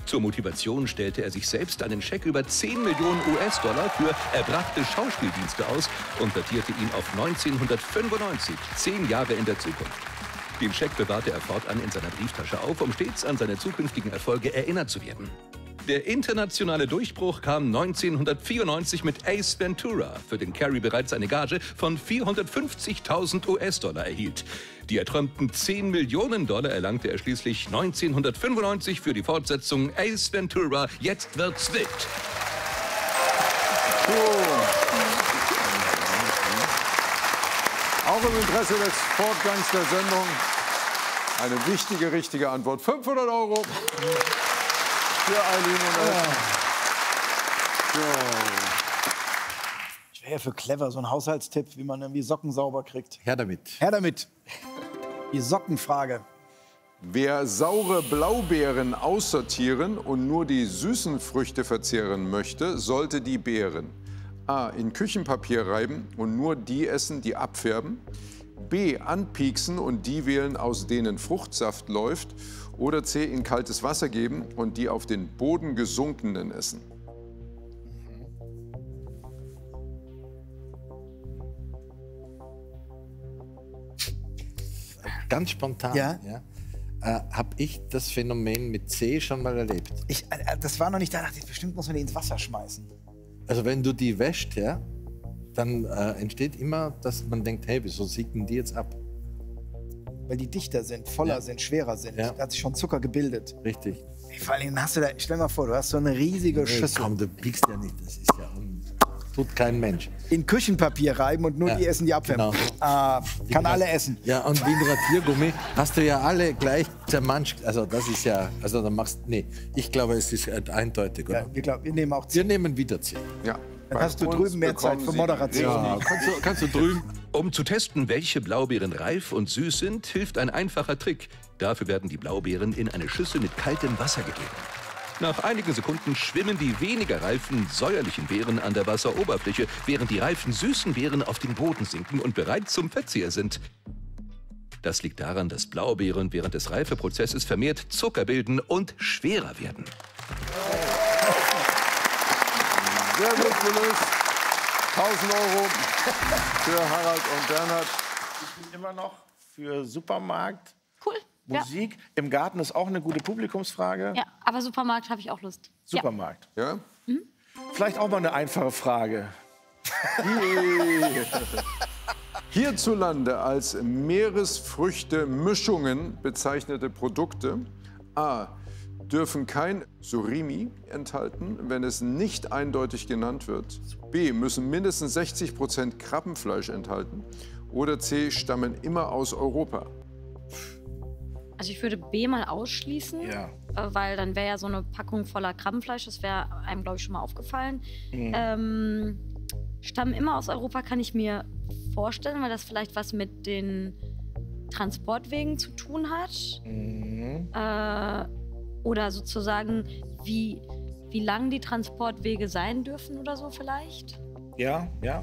Zur Motivation stellte er sich selbst einen Scheck über 10 Millionen US-Dollar für erbrachte Schauspieldienste aus und datierte ihn auf 1995, 10 Jahre in der Zukunft. Den Scheck bewahrte er fortan in seiner Brieftasche auf, um stets an seine zukünftigen Erfolge erinnert zu werden. Der internationale Durchbruch kam 1994 mit Ace Ventura, für den Carrey bereits eine Gage von 450.000 US-Dollar erhielt. Die erträumten 10 Millionen Dollar erlangte er schließlich 1995 für die Fortsetzung Ace Ventura, Jetzt wird's wild. Auch im Interesse des Fortgangs der Sendung eine wichtige, richtige Antwort. 500 € für Eileen und Elton. Ich wäre ja für clever, so ein Haushaltstipp, wie man irgendwie Socken sauber kriegt. Her damit. Her damit. Die Sockenfrage. Wer saure Blaubeeren aussortieren und nur die süßen Früchte verzehren möchte, sollte die Beeren A. in Küchenpapier reiben und nur die essen, die abfärben. B. anpieksen und die wählen, aus denen Fruchtsaft läuft. Oder C. in kaltes Wasser geben und die auf den Boden gesunkenen essen. Ganz spontan, Ja? habe ich das Phänomen mit C schon mal erlebt. Das war noch nicht da, dachte ich, bestimmt muss man die ins Wasser schmeißen. Also wenn du die wäscht, ja, dann entsteht immer, dass man denkt, hey, wieso siegen die jetzt ab? Weil die dichter sind, voller sind, schwerer sind. Ja. Da hat sich schon Zucker gebildet. Richtig. Ey, vor allem hast du da, stell mal vor, du hast so eine riesige Schüssel. Komm, du piekst ja nicht, das ist ja tut kein Mensch. In Küchenpapier reiben und nur die essen, die abfärben. Genau. Kann alle essen. Ja, und wie ein Radiergummi hast du ja alle gleich zermanscht. Also das ist ja, also dann machst nee, ich glaube, es ist eindeutig, oder? Ja, wir nehmen auch Wir nehmen wieder C. Ja. Dann hast du drüben mehr Zeit für Moderation. Ja, kannst du drüben. Um zu testen, welche Blaubeeren reif und süß sind, hilft ein einfacher Trick. Dafür werden die Blaubeeren in eine Schüssel mit kaltem Wasser gegeben. Nach einigen Sekunden schwimmen die weniger reifen, säuerlichen Beeren an der Wasseroberfläche, während die reifen, süßen Beeren auf den Boden sinken und bereit zum Verzehr sind. Das liegt daran, dass Blaubeeren während des Reifeprozesses vermehrt Zucker bilden und schwerer werden. Sehr gut gelöst. 1.000 € für Harald und Bernhard. Ich bin immer noch für Supermarkt. Cool. Musik. Ja. Im Garten ist auch eine gute Publikumsfrage. Ja, aber Supermarkt habe ich auch Lust. Supermarkt. Ja? Vielleicht auch mal eine einfache Frage. Hierzulande als Meeresfrüchte-Mischungen bezeichnete Produkte A. dürfen kein Surimi enthalten, wenn es nicht eindeutig genannt wird. B. müssen mindestens 60% Krabbenfleisch enthalten. Oder C. stammen immer aus Europa. Also ich würde B mal ausschließen, Ja. Weil dann wäre ja so eine Packung voller Krabbenfleisch, das wäre einem, glaube ich, schon mal aufgefallen. Stammen immer aus Europa, kann ich mir vorstellen, weil das vielleicht was mit den Transportwegen zu tun hat. Oder sozusagen, wie lang die Transportwege sein dürfen oder so vielleicht. Ja, ja.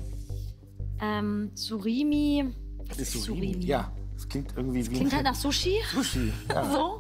Surimi. Was ist Surimi? Ja, das klingt irgendwie wie Klingt halt nach Sushi. Sushi. Ja. So.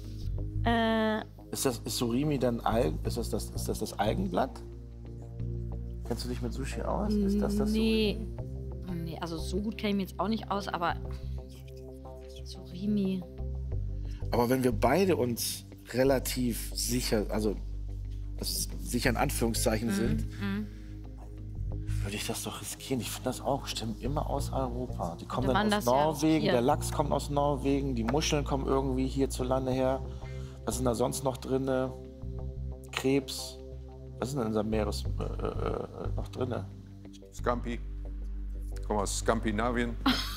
Ist Surimi dann ist das Algenblatt? Kennst du dich mit Sushi aus? Ist das Nee, also so gut kenne ich mich jetzt auch nicht aus, aber Surimi. Aber wenn wir beide uns relativ sicher, also sicher in Anführungszeichen sind, würde ich das doch riskieren. Ich finde das auch, stimmt immer aus Europa. Die kommen dann aus Norwegen, der Lachs kommt aus Norwegen, die Muscheln kommen irgendwie hierzulande her. Was ist denn da sonst noch drin? Krebs. Was ist denn in unserem Meeres noch drin? Scampi. Ich komme aus Skandinavien.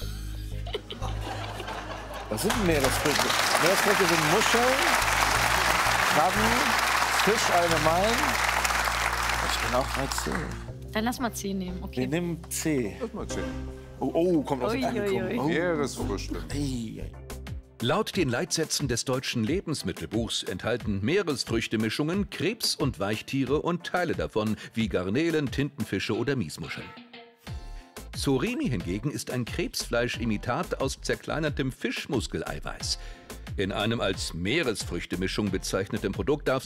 Was sind denn Meeresfrüchte? Meeresfrüchte sind Muscheln, Krabben, Fisch allgemein. Ich bin auch bei C. Dann lass mal C nehmen, okay. Wir nehmen C. Lass mal sehen. Oh, kommt aus Ui, dem ui, ui. Meeresfrüchte. Laut den Leitsätzen des Deutschen Lebensmittelbuchs enthalten Meeresfrüchtemischungen Krebs- und Weichtiere und Teile davon, wie Garnelen, Tintenfische oder Miesmuscheln. Surimi hingegen ist ein Krebsfleischimitat aus zerkleinertem Fischmuskeleiweiß. In einem als Meeresfrüchtemischung bezeichneten Produkt darf